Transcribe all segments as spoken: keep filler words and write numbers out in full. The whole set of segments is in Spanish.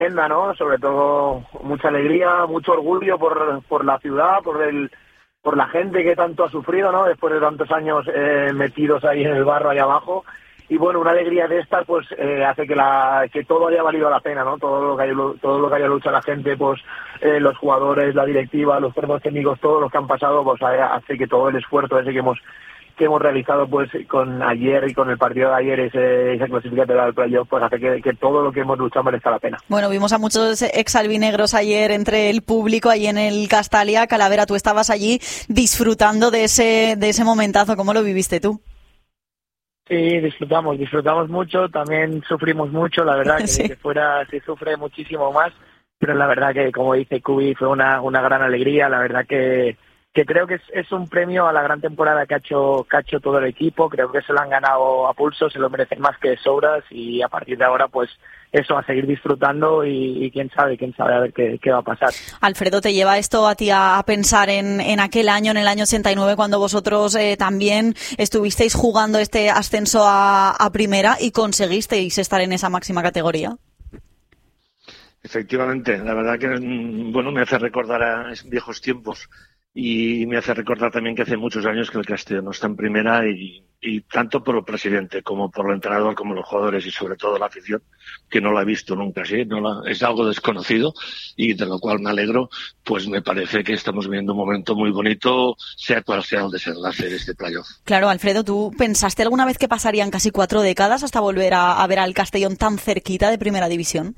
¿no? Sobre todo mucha alegría, mucho orgullo por, por la ciudad, por el, por la gente que tanto ha sufrido, ¿no? Después de tantos años eh, metidos ahí en el barro ahí abajo. Y bueno, una alegría de estas pues eh, hace que la que todo haya valido la pena, ¿no? Todo lo que haya, todo lo que haya luchado la gente, pues eh, los jugadores, la directiva, los cuerpos técnicos, todos los que han pasado, pues hace que todo el esfuerzo ese que hemos que hemos realizado pues con ayer y con el partido de ayer, ese, esa clasificatoria del playoff, pues hace que, que todo lo que hemos luchado merezca la pena. Bueno, vimos a muchos exalbinegros ayer entre el público, allí en el Castalia. Calavera, tú estabas allí disfrutando de ese, de ese momentazo. ¿Cómo lo viviste tú? Sí, disfrutamos, disfrutamos mucho, también sufrimos mucho, la verdad que sí. desde fuera se sufre muchísimo más, pero la verdad que, como dice Cubi, fue una, una gran alegría, la verdad que que creo que es, es un premio a la gran temporada que ha hecho que ha hecho todo el equipo, creo que se lo han ganado a pulso, se lo merecen más que sobras y a partir de ahora pues eso, a seguir disfrutando y, y quién sabe, quién sabe a ver qué, qué va a pasar. Alfredo, ¿te lleva esto a ti a, a pensar en, en aquel año, en el año ochenta y nueve, cuando vosotros eh, también estuvisteis jugando este ascenso a, a primera y conseguisteis estar en esa máxima categoría? Efectivamente, la verdad que bueno, me hace recordar a viejos tiempos. Y me hace recordar también que hace muchos años que el Castellón no está en primera y, y tanto por el presidente como por el entrenador como los jugadores y sobre todo la afición, que no la ha visto nunca así, no la, es algo desconocido y de lo cual me alegro, pues me parece que estamos viviendo un momento muy bonito, sea cual sea el desenlace de este playoff. Claro, Alfredo, ¿tú pensaste alguna vez que pasarían casi cuatro décadas hasta volver a, a ver al Castellón tan cerquita de primera división?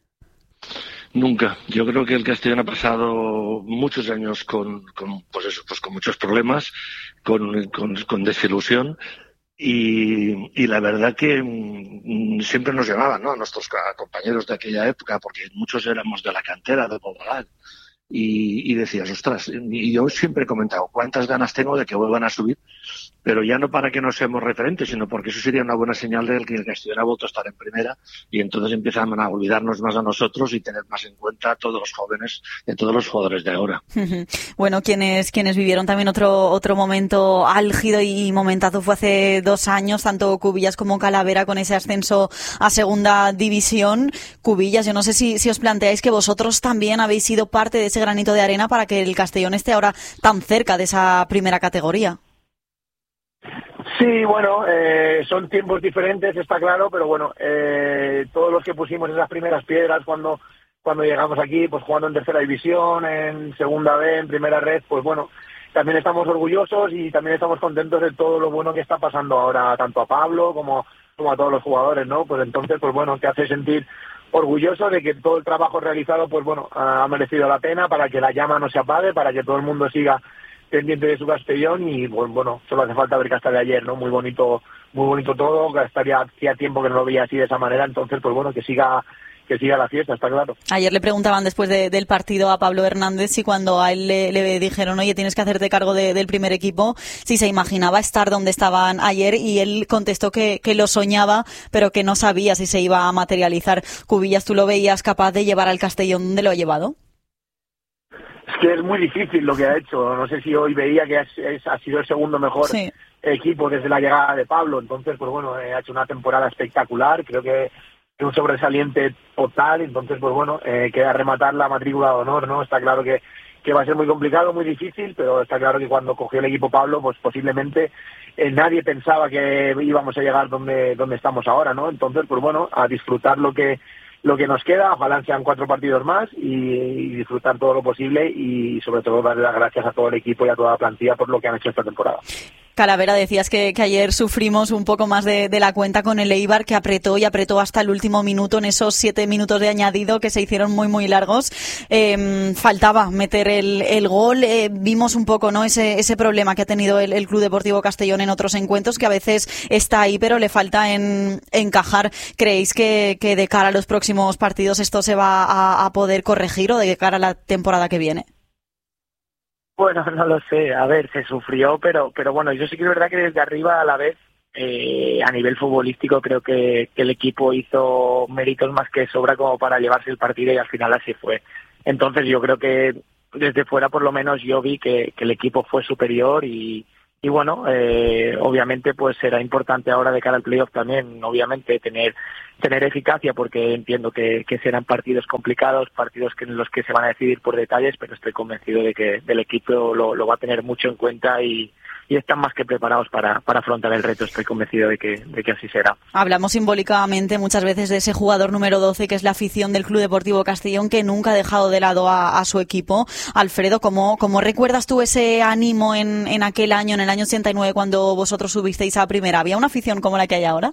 Nunca. Yo creo que el Castellón ha pasado muchos años con, con pues eso, pues con muchos problemas, con, con, con desilusión y, y la verdad que mm, siempre nos llamaban, ¿no? A nuestros compañeros de aquella época, porque muchos éramos de la cantera de Poblagal. Y, y decías, ostras, y yo siempre he comentado cuántas ganas tengo de que vuelvan a subir, pero ya no para que no seamos referentes, sino porque eso sería una buena señal de que el Castellón ha vuelto a estar en primera y entonces empiezan a olvidarnos más a nosotros y tener más en cuenta a todos los jóvenes y a todos los jugadores de ahora. Bueno, quienes quienes vivieron también otro otro momento álgido y momentazo fue hace dos años, tanto Cubillas como Calavera con ese ascenso a segunda división. Cubillas, yo no sé si, si os planteáis que vosotros también habéis sido parte de ese granito de arena para que el Castellón esté ahora tan cerca de esa primera categoría. Sí, bueno, eh, son tiempos diferentes, está claro, pero bueno, eh, todos los que pusimos esas primeras piedras cuando cuando llegamos aquí, pues jugando en tercera división, en segunda B, en primera red, pues bueno, también estamos orgullosos y también estamos contentos de todo lo bueno que está pasando ahora, tanto a Pablo como, como a todos los jugadores, ¿no? Pues entonces, pues bueno, te hace sentir orgulloso de que todo el trabajo realizado, pues bueno, ha merecido la pena para que la llama no se apague, para que todo el mundo siga pendiente de su Castellón y pues, bueno, solo hace falta ver Castellón de ayer, ¿no? Muy bonito, muy bonito todo, Castellón hacía tiempo que no lo veía así de esa manera, entonces pues bueno, que siga que siga la fiesta, está claro. Ayer le preguntaban después de, del partido a Pablo Hernández si cuando a él le, le dijeron, oye, tienes que hacerte cargo de, del primer equipo, si se imaginaba estar donde estaban ayer, y él contestó que, que lo soñaba, pero que no sabía si se iba a materializar. Cubillas, ¿tú lo veías capaz de llevar al Castellón donde lo ha llevado? Es que es muy difícil lo que ha hecho, no sé si hoy veía que es, es, ha sido el segundo mejor sí. equipo desde la llegada de Pablo, entonces pues bueno, eh, ha hecho una temporada espectacular, creo que un sobresaliente total, entonces pues bueno, eh, queda rematar la matrícula de honor, ¿no? Está claro que, que va a ser muy complicado, muy difícil, pero está claro que cuando cogió el equipo Pablo, pues posiblemente eh, nadie pensaba que íbamos a llegar donde, donde estamos ahora, ¿no? Entonces pues bueno, a disfrutar lo que lo que nos queda, ojalá sean cuatro partidos más y, y disfrutar todo lo posible y sobre todo darle las gracias a todo el equipo y a toda la plantilla por lo que han hecho esta temporada. Calavera, decías que, que ayer sufrimos un poco más de, de la cuenta con el Eibar, que apretó y apretó hasta el último minuto en esos siete minutos de añadido que se hicieron muy, muy largos. Eh, faltaba meter el, el gol. Eh, vimos un poco, ¿no?, ese, ese problema que ha tenido el, el Club Deportivo Castellón en otros encuentros, que a veces está ahí, pero le falta en encajar. ¿Creéis que, que de cara a los próximos partidos esto se va a, a poder corregir o de cara a la temporada que viene? Bueno, no lo sé, a ver, se sufrió, pero pero bueno, yo sí que es verdad que desde arriba a la vez, eh, a nivel futbolístico, creo que, que el equipo hizo méritos más que sobra como para llevarse el partido y al final así fue. Entonces yo creo que desde fuera por lo menos yo vi que, que el equipo fue superior y, y bueno, eh, obviamente pues será importante ahora de cara al playoff también, obviamente tener tener eficacia, porque entiendo que, que serán partidos complicados, partidos que en los que se van a decidir por detalles, pero estoy convencido de que el equipo lo, lo va a tener mucho en cuenta y y están más que preparados para, para afrontar el reto. Estoy convencido de que, de que así será. Hablamos simbólicamente muchas veces de ese jugador número doce, que es la afición del Club Deportivo Castellón, que nunca ha dejado de lado a, a su equipo. Alfredo, ¿cómo, cómo recuerdas tú ese ánimo en, en aquel año, en el año ochenta y nueve, cuando vosotros subisteis a primera? ¿Había una afición como la que hay ahora?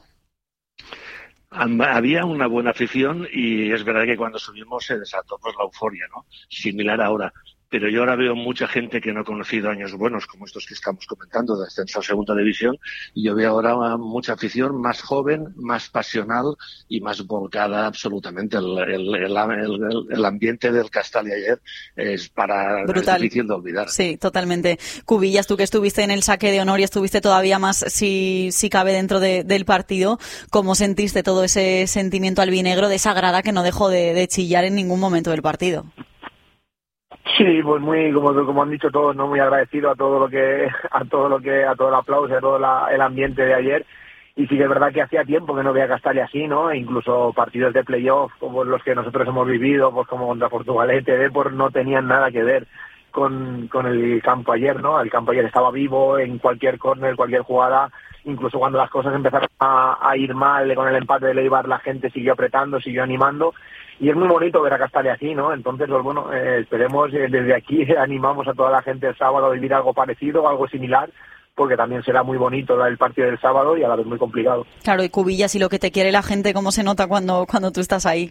Había una buena afición y es verdad que cuando subimos se desató pues la euforia, ¿no? Similar ahora. Pero yo ahora veo mucha gente que no ha conocido años buenos, como estos que estamos comentando, de ascenso a segunda división, y yo veo ahora mucha afición más joven, más pasional y más volcada absolutamente. El, el, el, el, el ambiente del Castalia ayer es para brutal. Es difícil de olvidar. Sí, totalmente. Cubillas, tú que estuviste en el saque de honor y estuviste todavía más, si, si cabe, dentro de, del partido, ¿cómo sentiste todo ese sentimiento albinegro de esa grada que no dejó de, de chillar en ningún momento del partido? Sí, pues muy, como, como han dicho todos, no muy agradecido a todo lo que, a todo lo que, a todo el aplauso, a todo la, el ambiente de ayer. Y sí que es verdad que hacía tiempo que no veía Castalia así, ¿no? E incluso partidos de playoff como los que nosotros hemos vivido, pues como contra Portugalete, Depor, no tenían nada que ver con, con el campo ayer, ¿no? El campo ayer estaba vivo en cualquier córner, cualquier jugada. Incluso cuando las cosas empezaron a, a ir mal con el empate de Eibar, la gente siguió apretando, siguió animando. Y es muy bonito ver a Castalia así, ¿no? Entonces, pues bueno, eh, esperemos, eh, desde aquí animamos a toda la gente el sábado a vivir algo parecido, algo similar, porque también será muy bonito el partido del sábado y a la vez muy complicado. Claro, y Cubillas, y lo que te quiere la gente, ¿cómo se nota cuando, cuando tú estás ahí?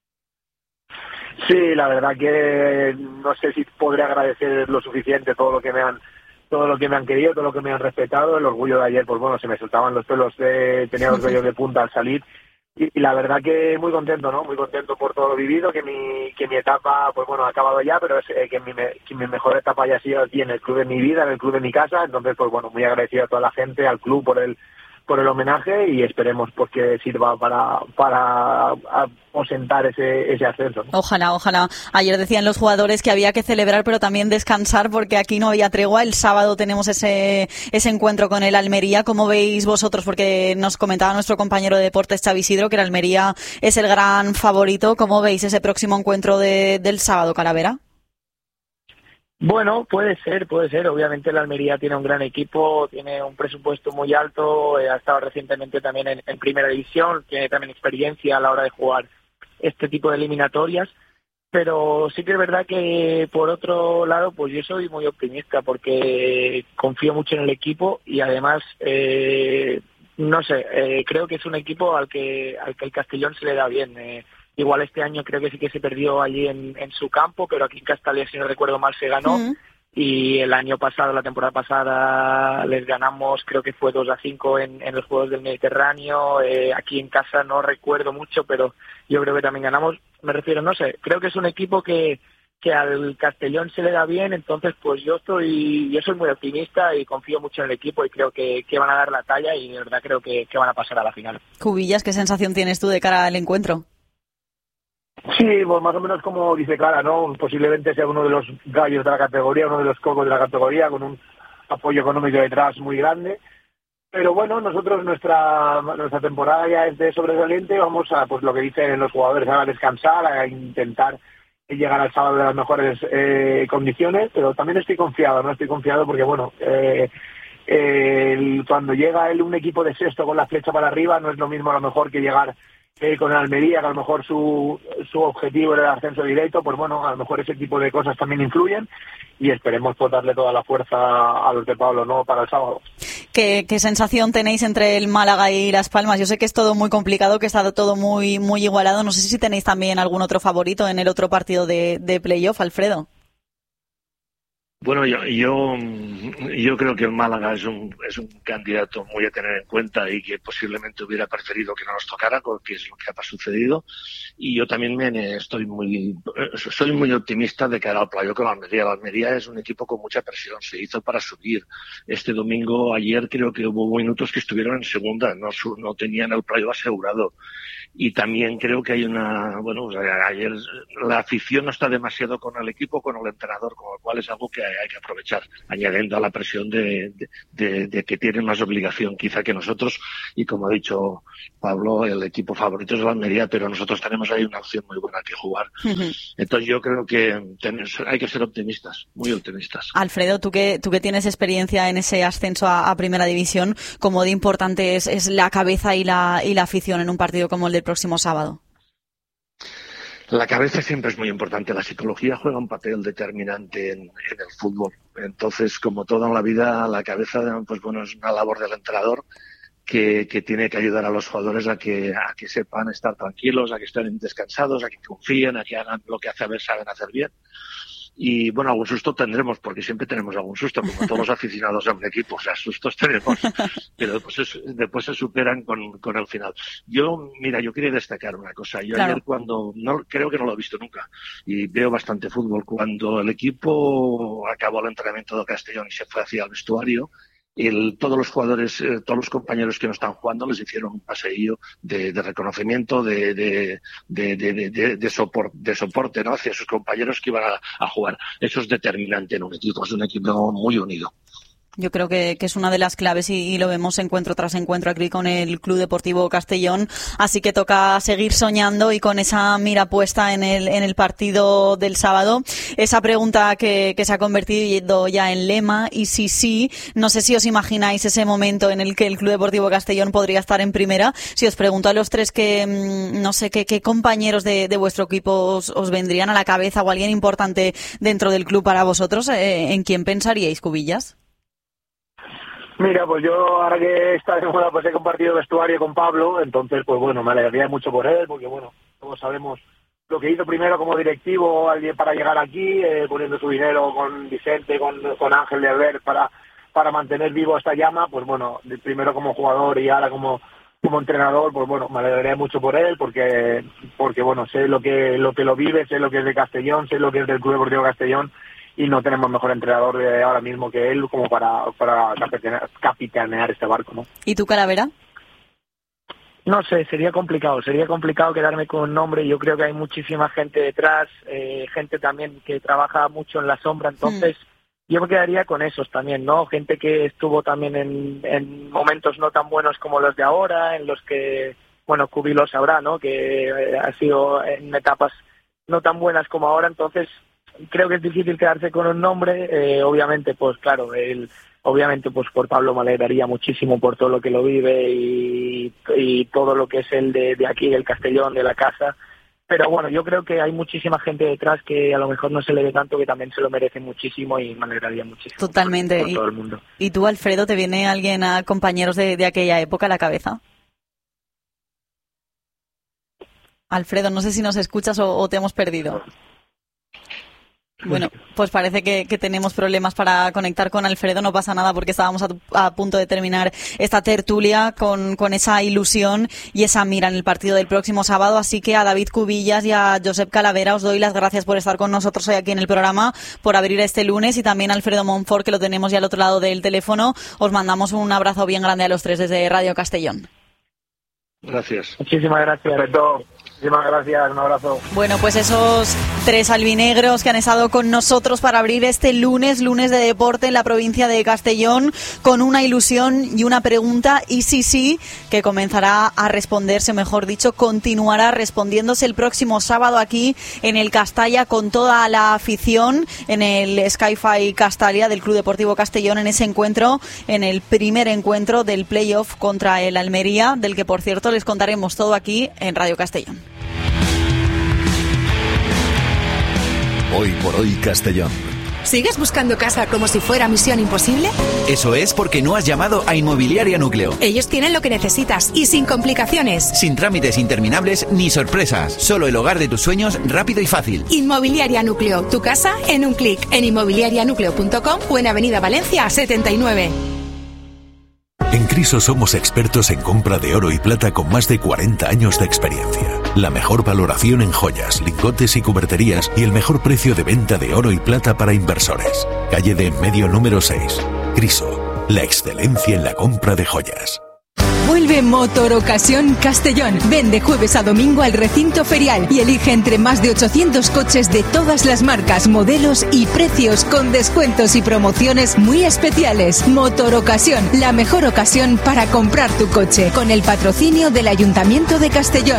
Sí, la verdad que no sé si podré agradecer lo suficiente todo lo que me han todo lo que me han querido, todo lo que me han respetado. El orgullo de ayer, pues bueno, se me soltaban los pelos, de, tenía los vellos de punta al salir. Y la verdad que muy contento, ¿no? Muy contento por todo lo vivido, que mi que mi etapa, pues bueno, ha acabado ya, pero es eh, que, mi, que mi mejor etapa haya sido aquí en el club de mi vida, en el club de mi casa. Entonces, pues bueno, muy agradecido a toda la gente, al club por el por el homenaje y esperemos pues que sirva para para aposentar ese ese ascenso, ¿no? Ojalá, ojalá. Ayer decían los jugadores que había que celebrar pero también descansar porque aquí no había tregua. El sábado tenemos ese ese encuentro con el Almería. ¿Cómo veis vosotros? Porque nos comentaba nuestro compañero de deportes, Xavi Isidro, que el Almería es el gran favorito. ¿Cómo veis ese próximo encuentro de, del sábado, Calavera? Bueno, puede ser, puede ser. Obviamente la Almería tiene un gran equipo, tiene un presupuesto muy alto, eh, ha estado recientemente también en, en Primera División, tiene también experiencia a la hora de jugar este tipo de eliminatorias, pero sí que es verdad que por otro lado, pues yo soy muy optimista porque confío mucho en el equipo y además, eh, no sé, eh, creo que es un equipo al que al que el Castellón se le da bien. Eh, Igual este año creo que sí que se perdió allí en, en su campo, pero aquí en Castalia, si no recuerdo mal, se ganó. Uh-huh. Y el año pasado, la temporada pasada, les ganamos, creo que fue dos a cinco en, en los Juegos del Mediterráneo. Eh, aquí en casa no recuerdo mucho, pero yo creo que también ganamos. Me refiero, no sé, creo que es un equipo que, que al Castellón se le da bien, entonces pues yo estoy yo soy muy optimista y confío mucho en el equipo y creo que, que van a dar la talla y de verdad creo que, que van a pasar a la final. Cubillas, ¿qué sensación tienes tú de cara al encuentro? Sí, pues más o menos como dice Clara, ¿no? Posiblemente sea uno de los gallos de la categoría, uno de los cocos de la categoría, con un apoyo económico detrás muy grande. Pero bueno, nosotros nuestra nuestra temporada ya es de sobresaliente, vamos a, pues lo que dicen los jugadores, a descansar, a intentar llegar al sábado de las mejores eh, condiciones, pero también estoy confiado, ¿no? Estoy confiado porque, bueno, eh, eh, cuando llega el, un equipo de sexto con la flecha para arriba, no es lo mismo a lo mejor que llegar Eh, con el Almería, que a lo mejor su, su objetivo era el ascenso directo, pues bueno, a lo mejor ese tipo de cosas también influyen y esperemos pues darle toda la fuerza a los de Pablo, ¿no? Para el sábado. ¿Qué, qué sensación tenéis entre el Málaga y Las Palmas? Yo sé que es todo muy complicado, que está todo muy muy igualado. No sé si tenéis también algún otro favorito en el otro partido de, de playoff, Alfredo. Bueno, yo, yo yo creo que el Málaga es un es un candidato muy a tener en cuenta y que posiblemente hubiera preferido que no nos tocara, porque es lo que ha sucedido. Y yo también me estoy muy soy muy optimista de cara al playoff con la Almería. La Almería es un equipo con mucha presión, se hizo para subir. Este domingo, ayer creo que hubo minutos que estuvieron en segunda, no no tenían el playoff asegurado. Y también creo que hay una, bueno, ayer la afición no está demasiado con el equipo, con el entrenador, con lo cual es algo que hay que aprovechar, añadiendo a la presión de, de, de, de que tienen más obligación quizá que nosotros, y como ha dicho Pablo, el equipo favorito es la Almería, pero nosotros tenemos ahí una opción muy buena que jugar. Uh-huh. Entonces yo creo que tenemos, hay que ser optimistas, muy optimistas. Alfredo, tú que, tú que tienes experiencia en ese ascenso a, a Primera División, ¿cómo de importante es, es la cabeza y la, y la afición en un partido como el del próximo sábado? La cabeza siempre es muy importante. La psicología juega un papel determinante en, en el fútbol. Entonces, como toda en la vida, la cabeza, pues bueno, es una labor del entrenador que, que tiene que ayudar a los jugadores a que, a que sepan estar tranquilos, a que estén descansados, a que confíen, a que hagan lo que saben hacer bien. Y bueno, algún susto tendremos, porque siempre tenemos algún susto, como todos los aficionados a un equipo, o sea, sustos tenemos, pero después, es, después se superan con, con el final. Yo, mira, yo quería destacar una cosa. Yo claro. ayer cuando, no, creo que no lo he visto nunca, y veo bastante fútbol, cuando el equipo acabó el entrenamiento de Castellón y se fue hacia el vestuario, El, todos los jugadores, eh, todos los compañeros que no están jugando les hicieron un paseillo de, de reconocimiento, de, de, de, de, de, de, sopor, de soporte, ¿no? Hacia sus compañeros que iban a, a jugar. Eso es determinante en un equipo, es un equipo muy unido. Yo creo que, que es una de las claves y, y lo vemos encuentro tras encuentro aquí con el Club Deportivo Castellón. Así que toca seguir soñando y con esa mira puesta en el, en el partido del sábado. Esa pregunta que, que se ha convertido ya en lema, y si sí, no sé si os imagináis ese momento en el que el Club Deportivo Castellón podría estar en primera. Si os pregunto a los tres que, no sé, qué, qué compañeros de, de vuestro equipo os, os vendrían a la cabeza o alguien importante dentro del club para vosotros, eh, ¿en quién pensaríais, Cubillas? Mira, pues yo ahora que está de moda, pues he compartido vestuario con Pablo, entonces pues bueno, me alegraría mucho por él, porque bueno, todos sabemos lo que hizo primero como directivo para llegar aquí, eh, poniendo su dinero con Vicente, con, con Ángel de Albert para, para mantener vivo esta llama, pues bueno, primero como jugador y ahora como como entrenador, pues bueno, me alegraría mucho por él, porque porque bueno, sé lo que lo que lo vive, sé lo que es de Castellón, sé lo que es del Club Deportivo Castellón, y no tenemos mejor entrenador de ahora mismo que él como para, para capitanear, capitanear este barco, ¿no? ¿Y tú, Calavera? No sé, sería complicado, sería complicado quedarme con un nombre. Yo creo que hay muchísima gente detrás, eh, gente también que trabaja mucho en la sombra, entonces mm. yo me quedaría con esos también, ¿no? Gente que estuvo también en, en momentos no tan buenos como los de ahora, en los que, bueno, Cubi lo sabrá, ¿no? Que eh, ha sido en etapas no tan buenas como ahora, entonces creo que es difícil quedarse con un nombre. Eh, obviamente, pues claro, él, obviamente pues por Pablo me alegraría muchísimo por todo lo que lo vive y, y todo lo que es el de, de aquí, del Castellón, de la casa. Pero bueno, yo creo que hay muchísima gente detrás que a lo mejor no se le ve tanto, que también se lo merece muchísimo y me alegraría muchísimo. Totalmente. Por, por todo el mundo. ¿Y tú, Alfredo, te viene alguien, a compañeros de, de aquella época a la cabeza? Alfredo, no sé si nos escuchas o, o te hemos perdido. Bueno, pues parece que, que tenemos problemas para conectar con Alfredo. No pasa nada porque estábamos a, a punto de terminar esta tertulia con, con esa ilusión y esa mira en el partido del próximo sábado. Así que a David Cubillas y a Josep Calavera os doy las gracias por estar con nosotros hoy aquí en el programa, por abrir este lunes, y también a Alfredo Monfort, que lo tenemos ya al otro lado del teléfono. Os mandamos un abrazo bien grande a los tres desde Radio Castellón. Gracias. Muchísimas gracias. Perfecto. Muchísimas gracias, un abrazo. Bueno, pues esos tres albinegros que han estado con nosotros para abrir este lunes, lunes de deporte en la provincia de Castellón, con una ilusión y una pregunta, y sí, sí, que comenzará a responderse, mejor dicho, continuará respondiéndose el próximo sábado aquí en el Castalla con toda la afición, en el Sky-Fi Castalia del Club Deportivo Castellón, en ese encuentro, en el primer encuentro del playoff contra el Almería, del que por cierto les contaremos todo aquí en Radio Castellón. Hoy por hoy Castellón. ¿Sigues buscando casa como si fuera misión imposible? Eso es porque no has llamado a Inmobiliaria Núcleo. Ellos tienen lo que necesitas y sin complicaciones. Sin trámites interminables ni sorpresas. Solo el hogar de tus sueños rápido y fácil. Inmobiliaria Núcleo. Tu casa en un clic. En inmobiliaria núcleo punto com o en Avenida Valencia setenta y nueve. En Criso somos expertos en compra de oro y plata con más de cuarenta años de experiencia. La mejor valoración en joyas, lingotes y cuberterías y el mejor precio de venta de oro y plata para inversores. Calle de En Medio número seis. Criso, la excelencia en la compra de joyas. Vuelve Motor Ocasión Castellón. Ven de jueves a domingo al recinto ferial y elige entre más de ochocientos coches de todas las marcas, modelos y precios con descuentos y promociones muy especiales. Motor Ocasión, la mejor ocasión para comprar tu coche, con el patrocinio del Ayuntamiento de Castellón.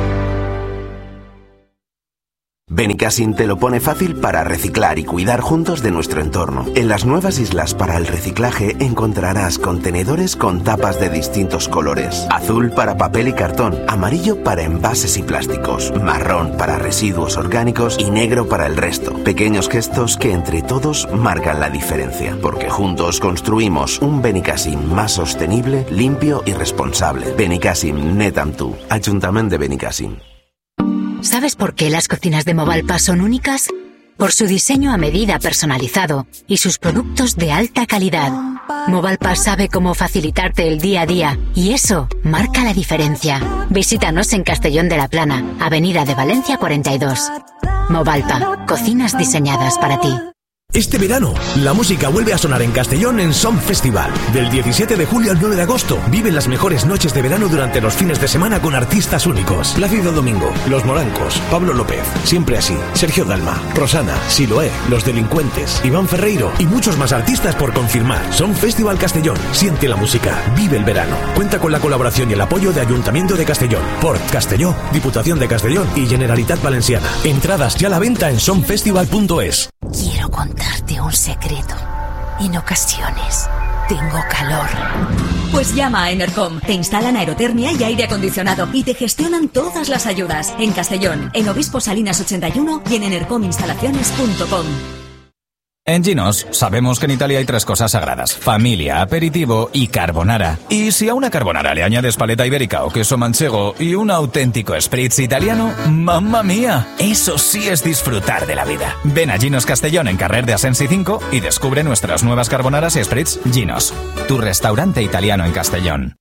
Benicassim te lo pone fácil para reciclar y cuidar juntos de nuestro entorno. En las nuevas islas para el reciclaje encontrarás contenedores con tapas de distintos colores. Azul para papel y cartón, amarillo para envases y plásticos, marrón para residuos orgánicos y negro para el resto. Pequeños gestos que entre todos marcan la diferencia, porque juntos construimos un Benicassim más sostenible, limpio y responsable. Benicassim, net amb tu. Ayuntamiento de Benicassim. ¿Sabes por qué las cocinas de Movalpa son únicas? Por su diseño a medida personalizado y sus productos de alta calidad. Movalpa sabe cómo facilitarte el día a día y eso marca la diferencia. Visítanos en Castellón de la Plana, Avenida de Valencia cuarenta y dos. Movalpa, cocinas diseñadas para ti. Este verano, la música vuelve a sonar en Castellón en Som Festival. Del diecisiete de julio al nueve de agosto, vive las mejores noches de verano durante los fines de semana con artistas únicos. Plácido Domingo, Los Morancos, Pablo López, Siempre Así, Sergio Dalma, Rosana, Siloé, Los Delincuentes, Iván Ferreiro y muchos más artistas por confirmar. Som Festival Castellón. Siente la música, vive el verano. Cuenta con la colaboración y el apoyo de Ayuntamiento de Castellón, Port Castelló, Diputación de Castellón y Generalitat Valenciana. Entradas ya a la venta en som festival punto es. Quiero contarte un secreto. En ocasiones tengo calor. Pues llama a Enercom. Te instalan aerotermia y aire acondicionado y te gestionan todas las ayudas. En Castellón, en Obispo Salinas ochenta y uno y en enercom instalaciones punto com. En Ginos sabemos que en Italia hay tres cosas sagradas: familia, aperitivo y carbonara. Y si a una carbonara le añades paleta ibérica o queso manchego y un auténtico spritz italiano, ¡mamma mía! Eso sí es disfrutar de la vida. Ven a Ginos Castellón en Carrer de Asensi cinco y descubre nuestras nuevas carbonaras y spritz Ginos, tu restaurante italiano en Castellón.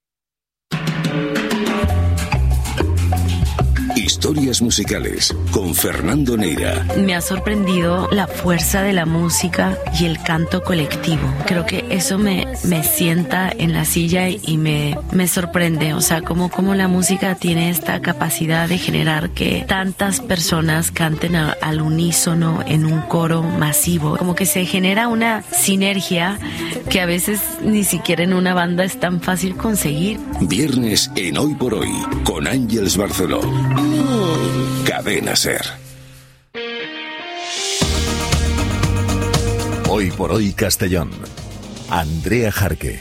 Historias musicales con Fernando Neira. Me ha sorprendido la fuerza de la música y el canto colectivo. Creo que eso me, me sienta en la silla y me, me sorprende. O sea, cómo, cómo la música tiene esta capacidad de generar que tantas personas canten a, al unísono en un coro masivo. Como que se genera una sinergia que a veces ni siquiera en una banda es tan fácil conseguir. Viernes en Hoy por Hoy con Ángeles Barceló. Cadena Ser. Hoy por Hoy Castellón. Andrea Jarque.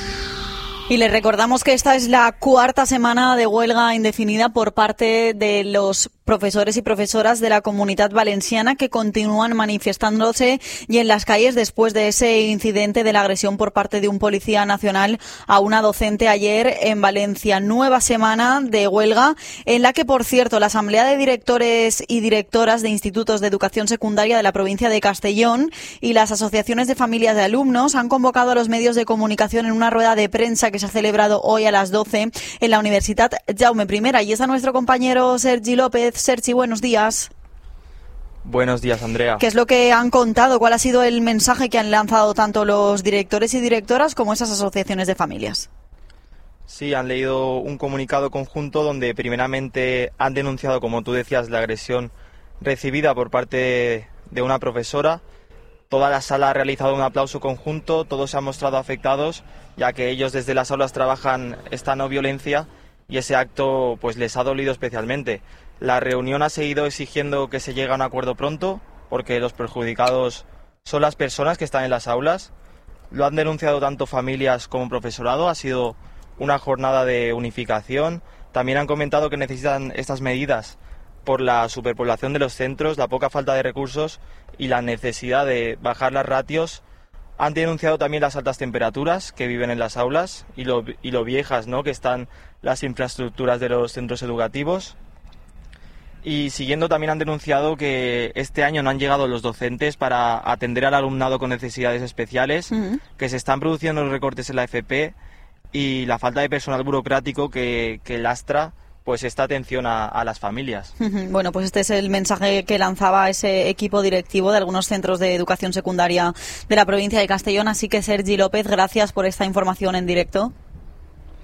Y les recordamos que esta es la cuarta semana de huelga indefinida por parte de los profesores y profesoras de la Comunitat Valenciana que continúan manifestándose y en las calles después de ese incidente de la agresión por parte de un policía nacional a una docente ayer en Valencia. Nueva semana de huelga en la que, por cierto, la Asamblea de Directores y Directoras de Institutos de Educación Secundaria de la provincia de Castellón y las asociaciones de familias de alumnos han convocado a los medios de comunicación en una rueda de prensa que se ha celebrado hoy a las doce en la Universidad Jaume primera. Y está nuestro compañero Sergi López. Sergi, buenos días. Buenos días, Andrea. ¿Qué es lo que han contado? ¿Cuál ha sido el mensaje que han lanzado tanto los directores y directoras como esas asociaciones de familias? Sí, han leído un comunicado conjunto donde primeramente han denunciado, como tú decías, la agresión recibida por parte de una profesora. Toda la sala ha realizado un aplauso conjunto, todos se han mostrado afectados, ya que ellos desde las aulas trabajan esta no violencia y ese acto pues les ha dolido especialmente. La reunión ha seguido exigiendo que se llegue a un acuerdo pronto, porque los perjudicados son las personas que están en las aulas. Lo han denunciado tanto familias como profesorado, ha sido una jornada de unificación. También han comentado que necesitan estas medidas por la superpoblación de los centros, la poca falta de recursos y la necesidad de bajar las ratios. Han denunciado también las altas temperaturas que viven en las aulas y lo, y lo viejas, ¿no?, que están las infraestructuras de los centros educativos. Y siguiendo, también han denunciado que este año no han llegado los docentes para atender al alumnado con necesidades especiales, uh-huh. que se están produciendo los recortes en la F P y la falta de personal burocrático que, que lastra pues esta atención a, a las familias. Bueno, pues este es el mensaje que lanzaba ese equipo directivo de algunos centros de educación secundaria de la provincia de Castellón. Así que, Sergi López, gracias por esta información en directo.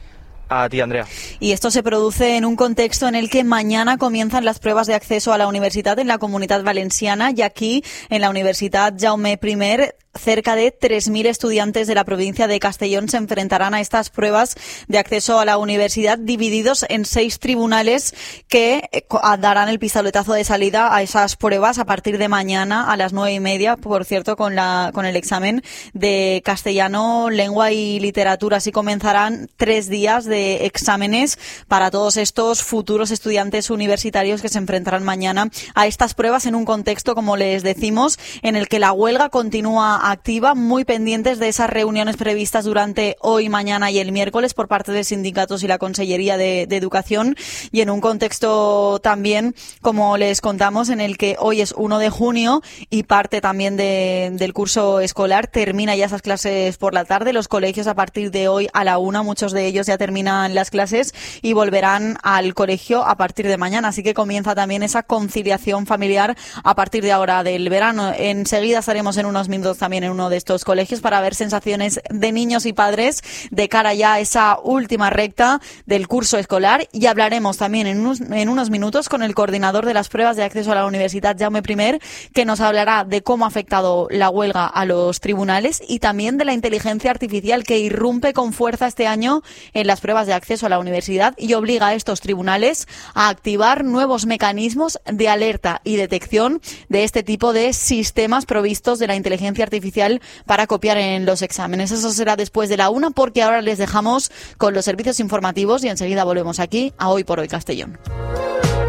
A ti, Andrea. Y esto se produce en un contexto en el que mañana comienzan las pruebas de acceso a la universidad en la Comunitat Valenciana y aquí en la Universidad Jaume I cerca de tres mil estudiantes de la provincia de Castellón se enfrentarán a estas pruebas de acceso a la universidad divididos en seis tribunales que darán el pistoletazo de salida a esas pruebas a partir de mañana a las nueve y media, por cierto, con la con el examen de castellano, lengua y literatura. Así comenzarán tres días de exámenes para todos estos futuros estudiantes universitarios que se enfrentarán mañana a estas pruebas en un contexto, como les decimos, en el que la huelga continúa activa, muy pendientes de esas reuniones previstas durante hoy, mañana y el miércoles por parte de sindicatos y la Consellería de, de Educación, y en un contexto también, como les contamos, en el que hoy es uno de junio y parte también de, del curso escolar. Termina ya esas clases por la tarde. Los colegios a partir de hoy a la una, muchos de ellos ya terminan las clases y volverán al colegio a partir de mañana. Así que comienza también esa conciliación familiar a partir de ahora del verano. Enseguida estaremos en unos minutos también en uno de estos colegios para ver sensaciones de niños y padres de cara ya a esa última recta del curso escolar, y hablaremos también en unos, en unos minutos con el coordinador de las pruebas de acceso a la Universidad Jaume I, que nos hablará de cómo ha afectado la huelga a los tribunales y también de la inteligencia artificial que irrumpe con fuerza este año en las pruebas de acceso a la universidad y obliga a estos tribunales a activar nuevos mecanismos de alerta y detección de este tipo de sistemas provistos de la inteligencia artificial para copiar en los exámenes. Eso será después de la una, porque ahora les dejamos con los servicios informativos y enseguida volvemos aquí a Hoy por Hoy Castellón.